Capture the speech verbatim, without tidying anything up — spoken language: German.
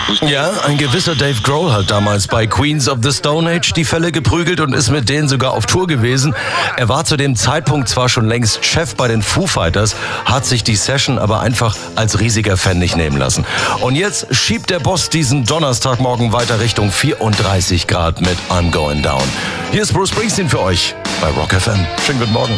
Fuß. Ja, ein gewisser Dave Grohl hat damals bei Queens of the Stone Age die Fälle geprügelt und ist mit denen sogar auf Tour gewesen. Er war zu dem Zeitpunkt zwar schon längst Chef bei den Foo Fighters, hat sich die Session aber einfach als riesiger Fan nicht nehmen lassen. Und jetzt schiebt der Boss diesen Donnerstagmorgen weiter Richtung vierunddreißig Grad mit I'm Going Down. Hier ist Bruce Springsteen für euch bei Rock F M. Schönen guten Morgen.